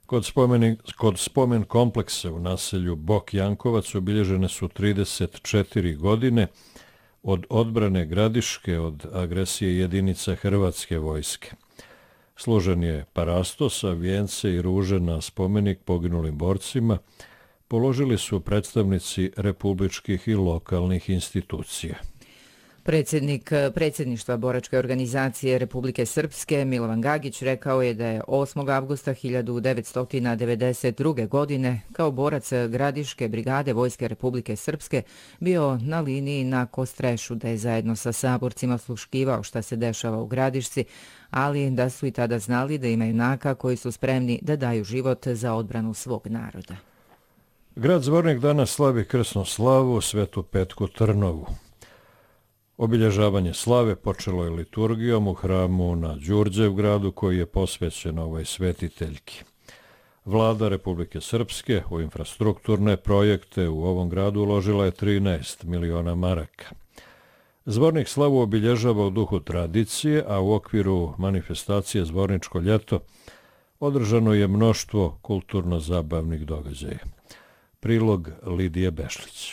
Kod spomen kompleksa u naselju Bok Jankovac obilježene su 34 godine od odbrane Gradiške od agresije jedinica Hrvatske vojske. Služen je parastos, a vijence i ruže na spomenik poginulim borcima položili su predstavnici republičkih i lokalnih institucija. Predsjednik predsjedništva boračke organizacije Republike Srpske Milovan Gagić rekao je da je 8. avgusta 1992. godine kao borac Gradiške brigade Vojske Republike Srpske bio na liniji na Kostrešu, da je zajedno sa saborcima sluškivao šta se dešava u Gradišci, ali da su i tada znali da ima junaka koji su spremni da daju život za odbranu svog naroda. Grad Zvornik danas slavi krsnu slavu Svetu Petku Trnovu. Obilježavanje slave počelo je liturgijom u hramu na Đurđevgradu koji je posvećen ovoj svetiteljki. Vlada Republike Srpske u infrastrukturne projekte u ovom gradu uložila je 13 miliona maraka. Zvornik slavu obilježava u duhu tradicije, a u okviru manifestacije Zvorničko ljeto održano je mnoštvo kulturno-zabavnih događaja. Prilog Lidije Bešlić.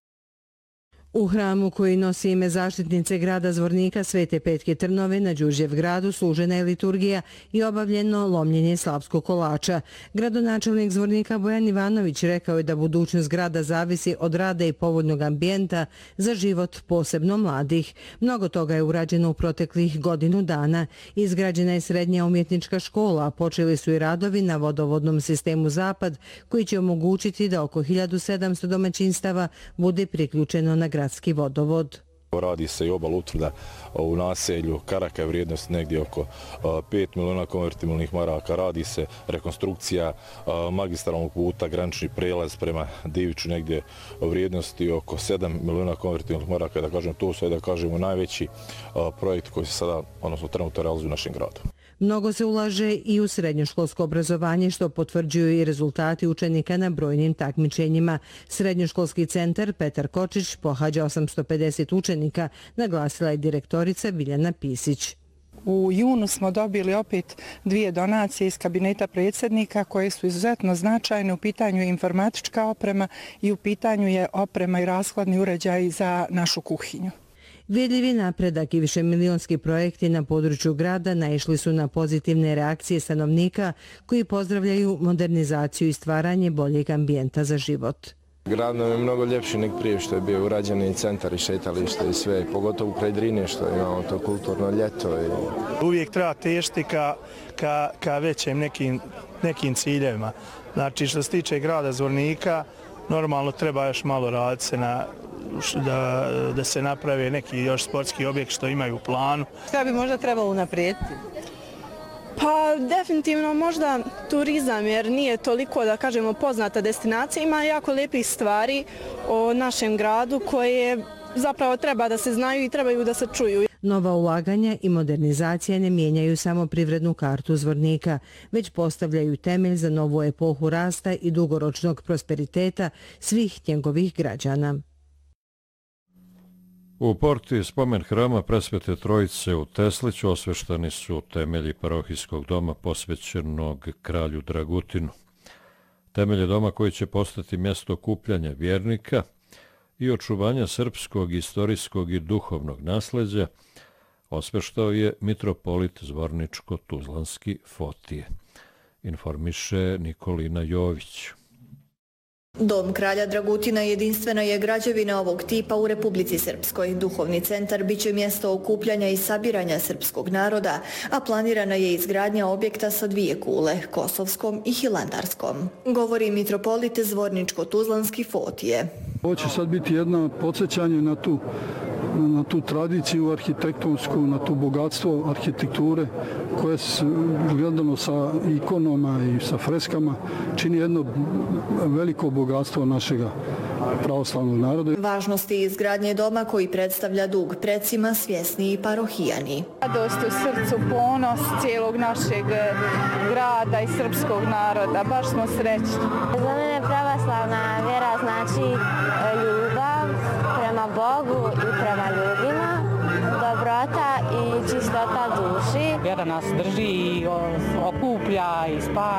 U hramu koji nosi ime zaštitnice grada Zvornika Svete Petke Trnove na Đurđevgradu služena je liturgija i obavljeno lomljenje slavskog kolača. Gradonačelnik Zvornika Bojan Ivanović rekao je da budućnost grada zavisi od rada i povoljnog ambijenta za život posebno mladih. Mnogo toga je urađeno u proteklih godinu dana. Izgrađena je srednja umjetnička škola, počeli su i radovi na vodovodnom sistemu Zapad koji će omogućiti da oko 1700 domaćinstava bude priključeno na gradski vodovod. Radi se i obal utvrda u naselju Karaka, je vrijednost negdje oko 5 miliona konvertibilnih maraka. Radi se rekonstrukcija magistralnog puta, granični prelaz prema Diviću negdje vrijednosti oko 7 miliona konvertibilnih maraka. Da kažem, to su najveći projekt koji se sada, odnosno trenutno realizuje u našem gradu. Mnogo se ulaže i u srednjoškolsko obrazovanje, što potvrđuju i rezultati učenika na brojnim takmičenjima. Srednjoškolski centar Petar Kočić pohađa 850 učenika, naglasila je direktorica Biljana Pisić. U junu smo dobili opet 2 donacije iz kabineta predsjednika koje su izuzetno značajne. U pitanju je informatička oprema i u pitanju je oprema i rashladni uređaj za našu kuhinju. Vidljivi napredak i višemilionski projekti na području grada naišli su na pozitivne reakcije stanovnika koji pozdravljaju modernizaciju i stvaranje boljeg ambijenta za život. Grad nam je mnogo ljepši nek prije što je bio urađen i centar i šetalište i sve, pogotovo kraj Drine što imamo to kulturno ljeto. Uvijek treba težiti ka većim nekim ciljevima. Znači što se tiče grada Zvornika, normalno treba još malo raditi se da se naprave neki još sportski objekt što imaju u planu. Šta bi možda trebalo unaprijediti? Pa definitivno možda turizam, jer nije toliko, da kažemo, poznata destinacija. Ima jako lijepih stvari o našem gradu koje zapravo treba da se znaju i trebaju da se čuju. Nova ulaganja i modernizacija ne mijenjaju samo privrednu kartu Zvornika, već postavljaju temelj za novu epohu rasta i dugoročnog prosperiteta svih njegovih građana. U porti spomen hrama Presvete Trojice u Tesliću osveštani su temelji parohijskog doma posvećenog kralju Dragutinu. Temelje doma koji će postati mjesto okupljanja vjernika i očuvanja srpskog, istorijskog i duhovnog nasleđa osveštao je mitropolit Zvorničko-Tuzlanski Fotije, informiše Nikolina Jović. Dom kralja Dragutina jedinstvena je građevina ovog tipa u Republici Srpskoj. Duhovni centar biće mjesto okupljanja i sabiranja srpskog naroda, a planirana je izgradnja objekta sa 2 kule, Kosovskom i Hilandarskom. Govori mitropolit Zvorničko-Tuzlanski Fotije. Ovo će sad biti jedno podsjećanje na tu tradiciju arhitektonsku, na tu bogatstvo arhitekture koje se gledano sa ikonoma i sa freskama čini jedno veliko bogatstvo našega pravoslavnog naroda. Važnosti izgradnje doma koji predstavlja dug precima svjesni i parohijani. Radost u srcu, ponos cijelog našeg grada i srpskog naroda. Baš smo srećni. Za mene pravoslavna vjera znači ljubav prema Bogu i prema ljudima, dobrota i čistota duši. Vjera nas drži, okuplja i spaja.